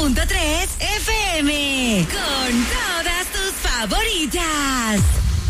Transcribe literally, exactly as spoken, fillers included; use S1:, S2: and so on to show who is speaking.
S1: punto tres F M. Con todas tus favoritas.